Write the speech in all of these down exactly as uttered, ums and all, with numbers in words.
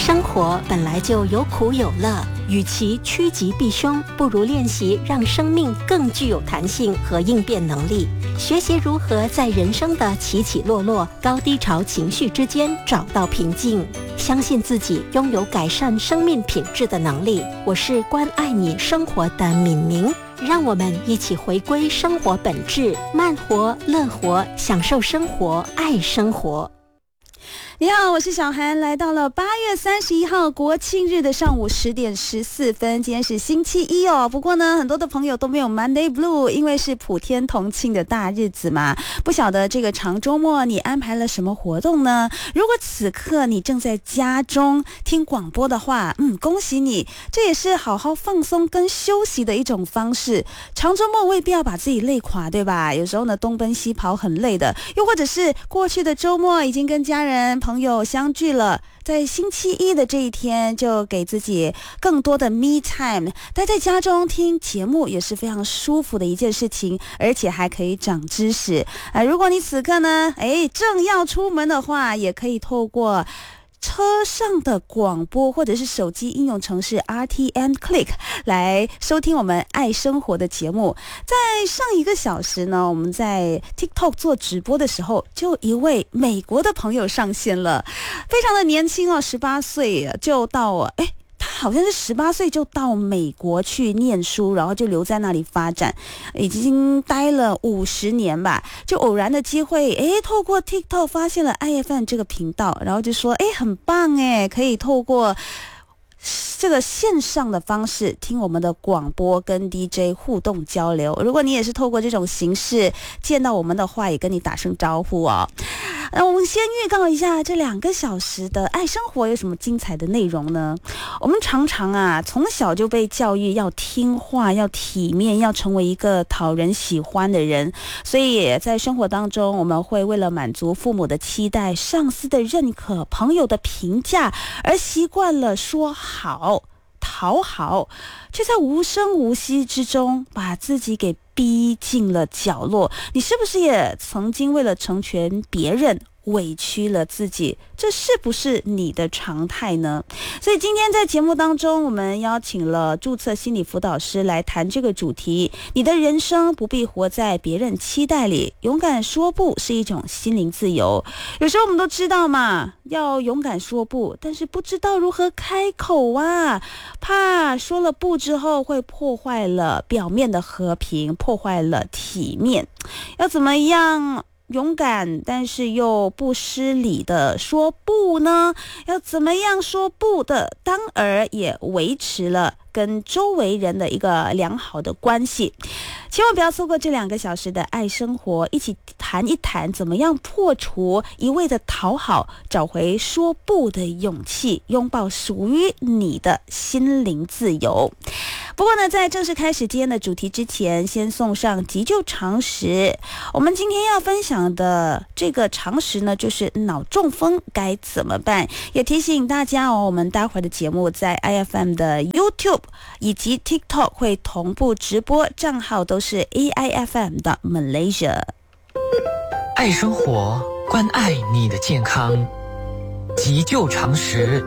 生活本来就有苦有乐，与其趋吉避凶，不如练习让生命更具有弹性和应变能力，学习如何在人生的起起落落、高低潮情绪之间找到平静，相信自己拥有改善生命品质的能力。我是关爱你生活的敏明，让我们一起回归生活本质，慢活、乐活，享受生活，爱生活。 你好，我是小涵，来到了八月三十一号国庆日的上午十点十四分，今天是星期一哦。不过呢，很多的朋友都没有 Monday Blue， 因为是普天同庆的大日子嘛。不晓得这个长周末你安排了什么活动呢？如果此刻你正在家中听广播的话，嗯，恭喜你，这也是好好放松跟休息的一种方式。长周末未必要把自己累垮，对吧？有时候呢，东奔西跑很累的，又或者是过去的周末已经跟家人朋友相聚了，在星期一的这一天就给自己更多的 me time， 待在家中听节目也是非常舒服的一件事情，而且还可以长知识啊！如果你此刻呢，哎，正要出门的话，也可以透过车上的广播或者是手机应用程式 R T M Click 来收听我们爱生活的节目。在上一个小时呢，我们在 TikTok 做直播的时候，就一位美国的朋友上线了，非常的年轻哦，十八岁就到哎。他好像是十八岁就到美国去念书，然后就留在那里发展，已经待了五十年吧。就偶然的机会，诶，透过 TikTok 发现了 I F M 这个频道，然后就说，诶，很棒诶，可以透过这个线上的方式听我们的广播，跟 D J 互动交流。如果你也是透过这种形式见到我们的话，也跟你打声招呼哦。那我们先预告一下这两个小时的爱生活有什么精彩的内容呢？我们常常啊从小就被教育要听话，要体面，要成为一个讨人喜欢的人，所以在生活当中我们会为了满足父母的期待、上司的认可、朋友的评价而习惯了说好讨好，却在无声无息之中把自己给逼进了角落。你是不是也曾经为了成全别人委屈了自己？这是不是你的常态呢？所以今天在节目当中，我们邀请了注册心理辅导师来谈这个主题。你的人生不必活在别人期待里，勇敢说不是一种心灵自由。有时候我们都知道嘛，要勇敢说不，但是不知道如何开口啊，怕说了不之后会破坏了表面的和平，破坏了体面。要怎么样勇敢但是又不失礼的说不呢？要怎么样说不的，当而也维持了跟周围人的一个良好的关系。千万不要错过这两个小时的爱生活，一起谈一谈怎么样破除一味的讨好，找回说不的勇气，拥抱属于你的心灵自由。不过呢，在正式开始今天的主题之前，先送上急救常识。我们今天要分享的这个常识呢，就是脑中风该怎么办。也提醒大家哦，我们待会儿的节目在 I F M 的 YouTube 以及 TikTok 会同步直播，账号都是 A I F M 的 Malaysia。 爱生活，关爱你的健康，急救常识。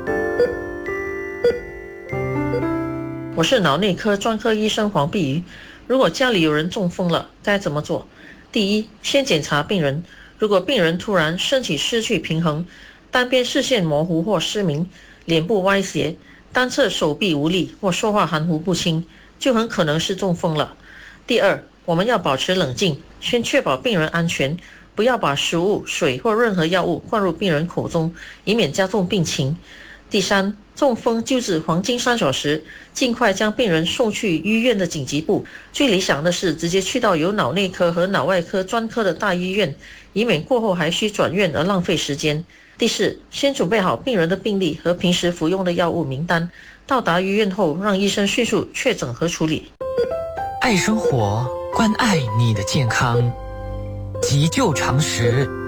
我是脑内科专科医生黄碧瑜。如果家里有人中风了，该怎么做？第一，先检查病人。如果病人突然身体失去平衡，单边视线模糊或失明，脸部歪斜，单侧手臂无力或说话含糊不清，就很可能是中风了。第二，我们要保持冷静，先确保病人安全，不要把食物、水或任何药物灌入病人口中，以免加重病情。第三，中风救治黄金三小时，尽快将病人送去医院的紧急部，最理想的是直接去到有脑内科和脑外科专科的大医院，以免过后还需转院而浪费时间。第四，先准备好病人的病历和平时服用的药物名单，到达医院后让医生迅速确诊和处理。 爱生活，关爱你的健康，急救常识。